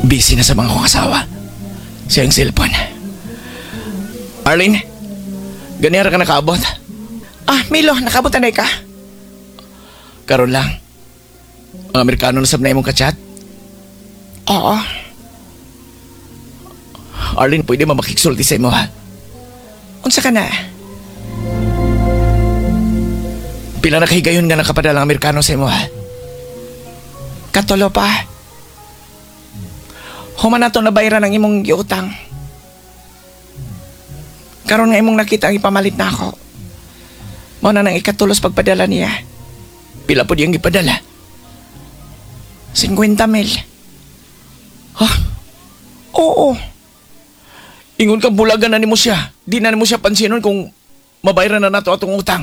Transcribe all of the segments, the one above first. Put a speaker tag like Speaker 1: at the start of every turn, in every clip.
Speaker 1: Busy na sa mga kong asawa. Siya yung cellphone. Arlene, ganyan ka nakaabot.
Speaker 2: Milo, nakabot na ka?
Speaker 1: Karon lang. Ang Amerikano na sabnay mong kachat.
Speaker 2: Oo.
Speaker 1: Arlene, pwede mamakiksulti sa imo ha?
Speaker 2: Unsa ka na?
Speaker 1: Pila na kahigayon nga nakapadalang Amerikano sa imo ha?
Speaker 2: Katulo pa. Human na to nabayaran ang imong giutang. Karon nga imong nakita ang ipamalit na ako. Mao na nang ikatulos pagpadala niya.
Speaker 1: Pila po diyang ipadala?
Speaker 2: 50,000.
Speaker 1: Ha?
Speaker 2: Oo.
Speaker 1: Ingon kang bulagan na ni mo siya. Di na ni mo siya pansinon kung mabayaran na nato atong utang.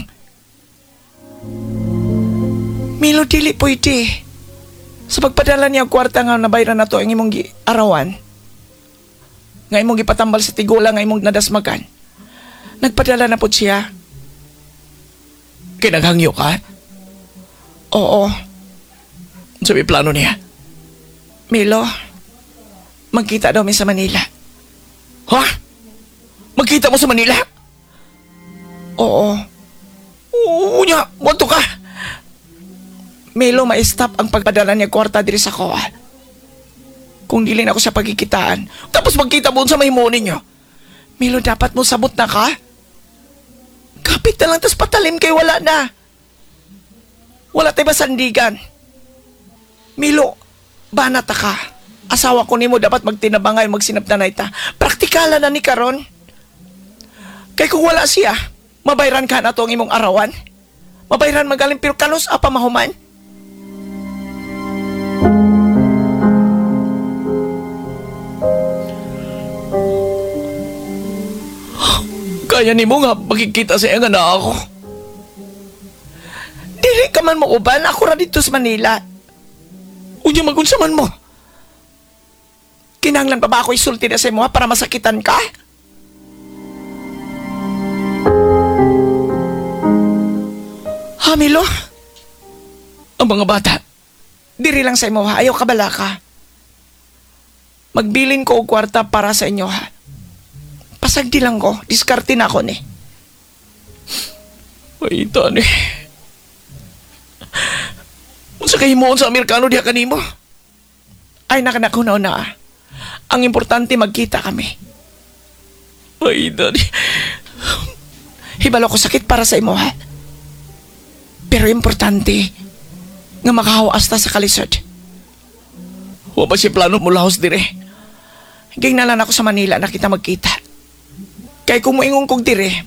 Speaker 2: Milo, dili pwede. Sa pagpadala niya ang kwarta nga nabayaran na to ang imong arawan. Nga imong gipatambal sa tigula nga imong nadasmagan. Nagpadala na po siya.
Speaker 1: Kinaghangyo ka?
Speaker 2: Oo.
Speaker 1: Sabi plano niya.
Speaker 2: Milo, magkita daw mi sa Manila.
Speaker 1: Ha? Magkita mo sa Manila?
Speaker 2: Oo.
Speaker 1: Oo niya, wanto ka.
Speaker 2: Milo, ma-stop ang pagpadala niya kwarta diri sa koa. Kung dili na ako sa pagkikitaan.
Speaker 1: Tapos magkita mo sa mahimo ninyo.
Speaker 2: Milo, dapat mo sabot na ka. Kapit na lang, tas patalim kay wala na. Wala tayo ba sandigan? Milo, banat ka. Asawa ko nimo dapat magtinabangay, magsinaptanay ta. Praktikala na ni karon. Kay kung wala siya, mabayran ka na to ang imong arawan. Mabayran magaling pero kalos apa mahuman.
Speaker 1: Kaya ni mo nga magkikita sa nga na ako.
Speaker 2: Dili ka man mo uban, ako ra dito sa Manila.
Speaker 1: Unya magunsaman mo.
Speaker 2: Kinanglan pa ba ako isulti na sa imo para masakitan ka? Ha, Milo?
Speaker 1: Ang mga bata.
Speaker 2: Diri lang sa imo ha, ayaw kabala ka. Magbilin ko og kwarta para sa inyo ha. Pasagdi lang ko, diskarte na ako ni.
Speaker 1: Ay, tani. Unsa kay mo sa Amerikano diha kanimo?
Speaker 2: Ay, nakanakunaw na. Ang importante magkita kami.
Speaker 1: Ay, tani.
Speaker 2: Hibalo ko sakit para sa imo ha. Pero importante nga makahawas ta sa kalisod.
Speaker 1: Wa ba si plano mo lahos dire?
Speaker 2: Gingnalan ako sa Manila na kita magkita. Kay kung moingon kong dire,